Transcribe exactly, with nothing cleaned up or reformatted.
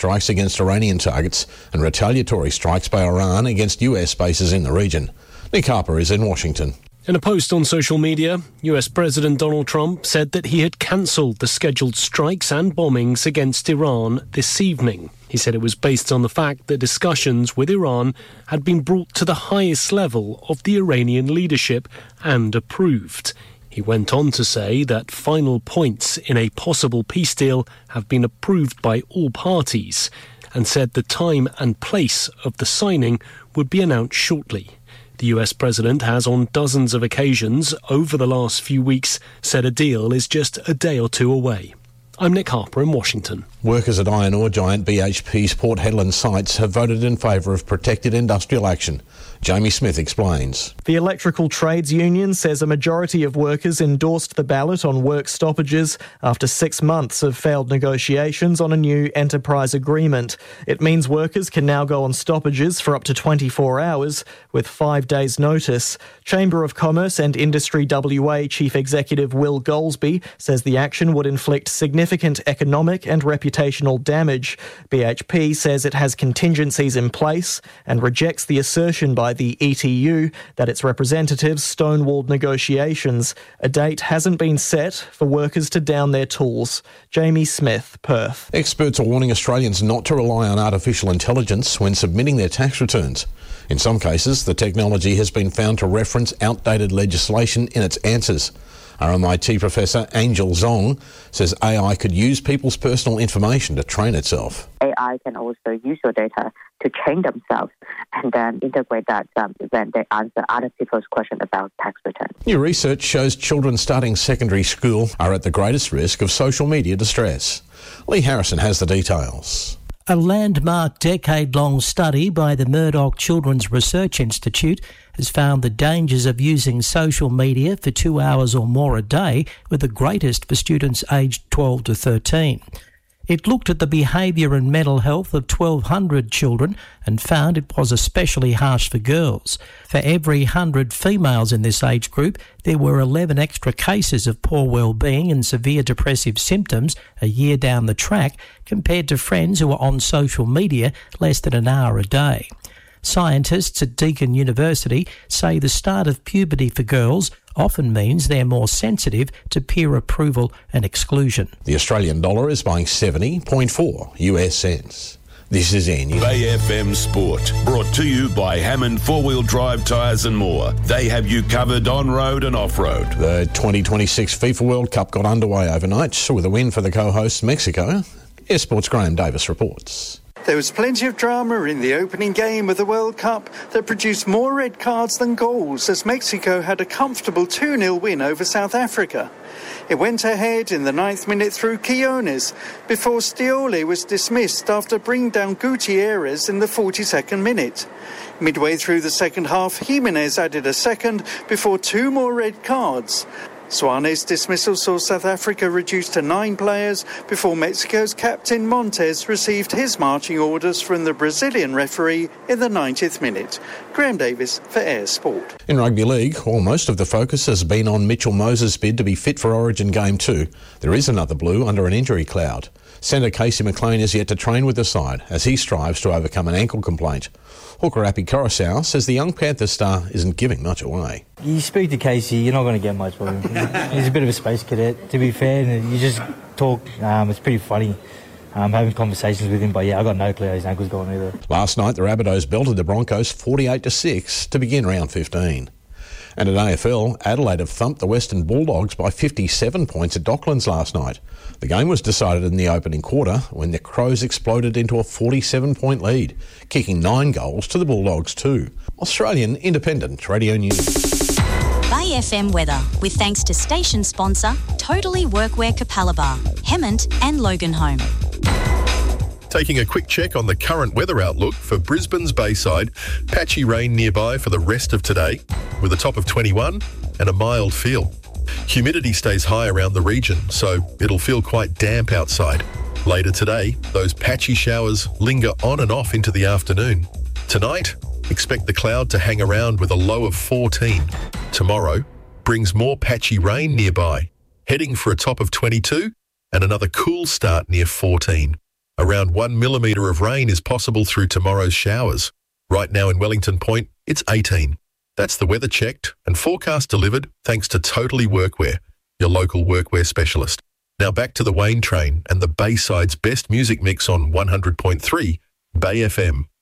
strikes against Iranian targets and retaliatory strikes by Iran against U S bases in the region. Nick Harper is in Washington. In a post on social media, U S President Donald Trump said that he had cancelled the scheduled strikes and bombings against Iran this evening. He said it was based on the fact that discussions with Iran had been brought to the highest level of the Iranian leadership and approved. He went on to say that final points in a possible peace deal have been approved by all parties, and said the time and place of the signing would be announced shortly. The U S president has on dozens of occasions over the last few weeks said a deal is just a day or two away. I'm Nick Harper in Washington. Workers at iron ore giant B H P's Port Hedland sites have voted in favour of protected industrial action. Jamie Smith explains. The Electrical Trades Union says a majority of workers endorsed the ballot on work stoppages after six months of failed negotiations on a new enterprise agreement. It means workers can now go on stoppages for up to twenty-four hours with five days' notice. Chamber of Commerce and Industry W A Chief Executive Will Goldsby says the action would inflict significant economic and reputational damage. B H P says it has contingencies in place and rejects the assertion by the E T U that its representatives stonewalled negotiations. A date hasn't been set for workers to down their tools. Jamie Smith, Perth. Experts are warning Australians not to rely on artificial intelligence when submitting their tax returns. In some cases, the technology has been found to reference outdated legislation in its answers. R M I T Professor Angel Zong says A I could use people's personal information to train itself. A I can also use your data to train themselves and then integrate that um, when they answer other people's questions about tax returns. New research shows children starting secondary school are at the greatest risk of social media distress. Lee Harrison has the details. A landmark decade-long study by the Murdoch Children's Research Institute has found the dangers of using social media for two hours or more a day were the greatest for students aged twelve to thirteen. It looked at the behaviour and mental health of twelve hundred children and found it was especially harsh for girls. For every one hundred females in this age group, there were eleven extra cases of poor well-being and severe depressive symptoms a year down the track compared to friends who were on social media less than an hour a day. Scientists at Deakin University say the start of puberty for girls often means they're more sensitive to peer approval and exclusion. The Australian dollar is buying seventy point four U S cents. This is Air News. Bay F M Sport, brought to you by Hammond four-wheel drive tyres and more. They have you covered on-road and off-road. The twenty twenty-six FIFA World Cup got underway overnight with a win for the co-hosts Mexico. Air Sports' Graham Davis reports. There was plenty of drama in the opening game of the World Cup that produced more red cards than goals as Mexico had a comfortable two nil win over South Africa. It went ahead in the ninth minute through Quiones before Stioli was dismissed after bringing down Gutierrez in the forty-second minute. Midway through the second half, Jimenez added a second before two more red cards. Suarez's dismissal saw South Africa reduced to nine players before Mexico's captain Montes received his marching orders from the Brazilian referee in the ninetieth minute. Graham Davis for Air Sport. In rugby league, while most of the focus has been on Mitchell Moses' bid to be fit for Origin Game two, there is another blue under an injury cloud. Centre Casey McLean is yet to train with the side as he strives to overcome an ankle complaint. Hooker Appy Coruscant says the young Panthers star isn't giving much away. You speak to Casey, you're not going to get much from him. He's a bit of a space cadet, to be fair, and you just talk. Um, it's pretty funny um, having conversations with him, but yeah, I got no clue how his ankle's going either. Last night, the Rabbitohs belted the Broncos forty-eight to six to begin round fifteen. And at A F L, Adelaide have thumped the Western Bulldogs by fifty-seven points at Docklands last night. The game was decided in the opening quarter when the Crows exploded into a forty-seven point lead, kicking nine goals to the Bulldogs two. Australian Independent Radio News. Bay F M weather, with thanks to station sponsor Totally Workwear Capalaba, Hemmant and Loganholme. Taking a quick check on the current weather outlook for Brisbane's Bayside. Patchy rain nearby for the rest of today, with a top of twenty-one and a mild feel. Humidity stays high around the region, so it'll feel quite damp outside. Later today, those patchy showers linger on and off into the afternoon. Tonight, expect the cloud to hang around with a low of fourteen. Tomorrow brings more patchy rain nearby, heading for a top of twenty-two and another cool start near fourteen. Around one millimetre of rain is possible through tomorrow's showers. Right now in Wellington Point, it's eighteen. That's the weather checked and forecast delivered thanks to Totally Workwear, your local workwear specialist. Now back to the Wayne Train and the Bayside's best music mix on one hundred point three Bay F M.